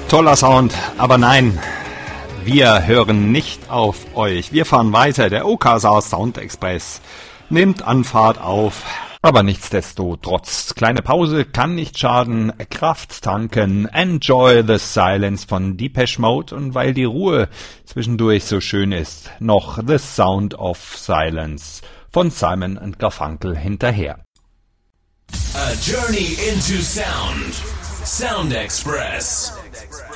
Toller Sound, aber nein, wir hören nicht auf euch. Wir fahren weiter. Der Okasa Sound Express nimmt Anfahrt auf. Aber nichtsdestotrotz, kleine Pause kann nicht schaden, Kraft tanken, Enjoy the Silence von Depeche Mode und weil die Ruhe zwischendurch so schön ist, noch The Sound of Silence von Simon & Garfunkel hinterher. A journey into sound. Sound Express.